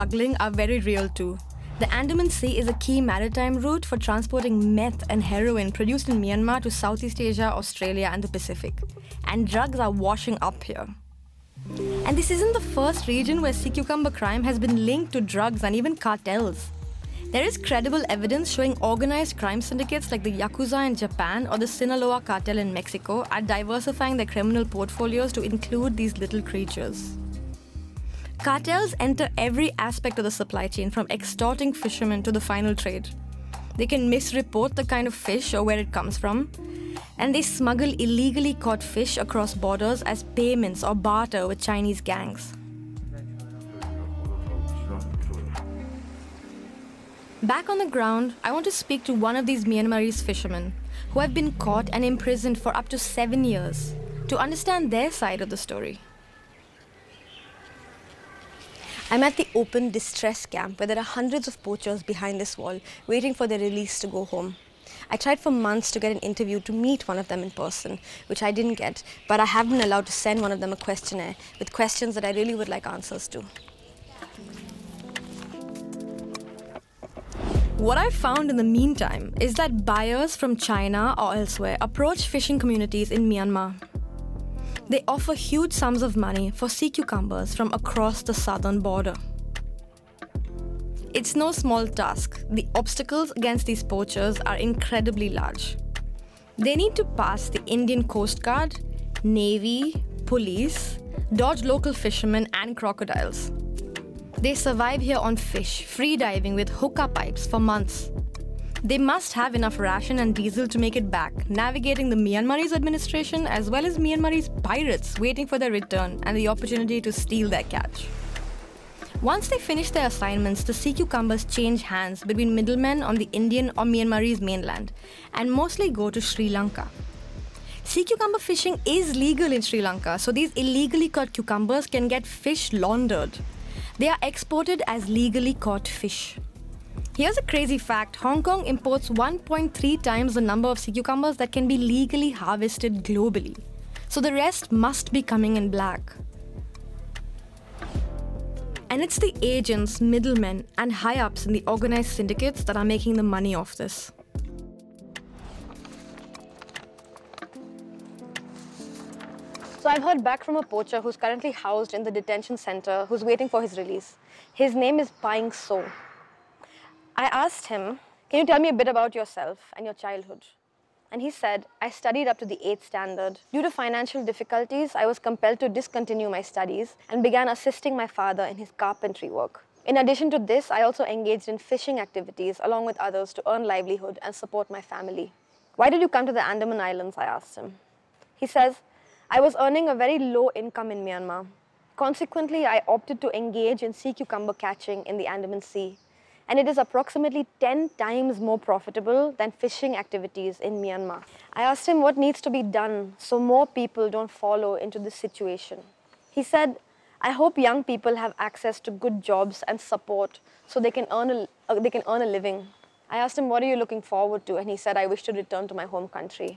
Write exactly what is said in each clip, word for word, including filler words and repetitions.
smuggling are very real too. The Andaman Sea is a key maritime route for transporting meth and heroin produced in Myanmar to Southeast Asia, Australia and the Pacific. And drugs are washing up here. And this isn't the first region where sea cucumber crime has been linked to drugs and even cartels. There is credible evidence showing organized crime syndicates like the Yakuza in Japan or the Sinaloa cartel in Mexico are diversifying their criminal portfolios to include these little creatures. Cartels enter every aspect of the supply chain, from extorting fishermen to the final trade. They can misreport the kind of fish or where it comes from, and they smuggle illegally caught fish across borders as payments or barter with Chinese gangs. Back on the ground, I want to speak to one of these Myanmarese fishermen who have been caught and imprisoned for up to seven years to understand their side of the story. I'm at the open distress camp where there are hundreds of poachers behind this wall waiting for their release to go home. I tried for months to get an interview to meet one of them in person, which I didn't get, but I have been allowed to send one of them a questionnaire with questions that I really would like answers to. What I found in the meantime is that buyers from China or elsewhere approach fishing communities in Myanmar. They offer huge sums of money for sea cucumbers from across the southern border. It's no small task. The obstacles against these poachers are incredibly large. They need to pass the Indian Coast Guard, Navy, police, dodge local fishermen and crocodiles. They survive here on fish, free diving with hookah pipes for months. They must have enough ration and diesel to make it back, navigating the Myanmarese administration as well as Myanmarese pirates waiting for their return and the opportunity to steal their catch. Once they finish their assignments, the sea cucumbers change hands between middlemen on the Indian or Myanmarese mainland and mostly go to Sri Lanka. Sea cucumber fishing is legal in Sri Lanka, so these illegally caught cucumbers can get fish laundered. They are exported as legally caught fish. Here's a crazy fact. Hong Kong imports one point three times the number of sea cucumbers that can be legally harvested globally. So the rest must be coming in black. And it's the agents, middlemen, and high-ups in the organized syndicates that are making the money off this. So I've heard back from a poacher who's currently housed in the detention center who's waiting for his release. His name is Paing So. I asked him, can you tell me a bit about yourself and your childhood? And he said, I studied up to the eighth standard. Due to financial difficulties, I was compelled to discontinue my studies and began assisting my father in his carpentry work. In addition to this, I also engaged in fishing activities along with others to earn livelihood and support my family. Why did you come to the Andaman Islands? I asked him. He says, I was earning a very low income in Myanmar. Consequently, I opted to engage in sea cucumber catching in the Andaman Sea. And it is approximately ten times more profitable than fishing activities in Myanmar. I asked him what needs to be done so more people don't follow into this situation. He said, I hope young people have access to good jobs and support so they can earn a, uh, they can earn a living. I asked him, what are you looking forward to? And he said, I wish to return to my home country.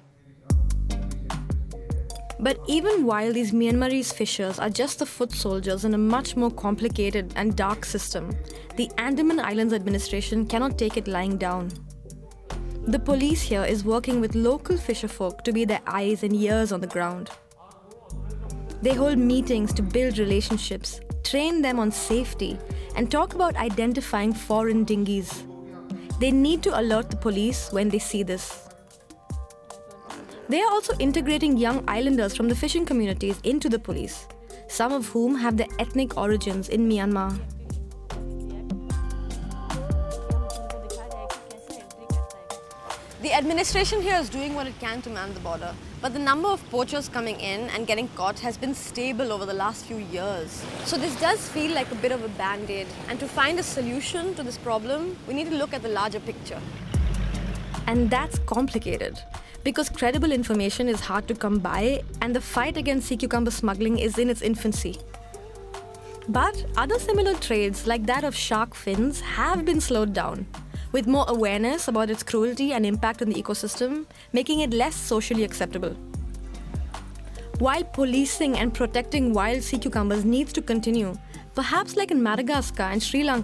But even while these Myanmarese fishers are just the foot soldiers in a much more complicated and dark system, the Andaman Islands administration cannot take it lying down. The police here is working with local fisherfolk to be their eyes and ears on the ground. They hold meetings to build relationships, train them on safety, and talk about identifying foreign dinghies. They need to alert the police when they see this. They are also integrating young islanders from the fishing communities into the police, some of whom have their ethnic origins in Myanmar. The administration here is doing what it can to man the border, but the number of poachers coming in and getting caught has been stable over the last few years. So this does feel like a bit of a band-aid, and to find a solution to this problem, we need to look at the larger picture. And that's complicated, because credible information is hard to come by and the fight against sea cucumber smuggling is in its infancy. But other similar trades like that of shark fins have been slowed down, with more awareness about its cruelty and impact on the ecosystem, making it less socially acceptable. While policing and protecting wild sea cucumbers needs to continue, Perhaps like in Madagascar and Sri Lanka,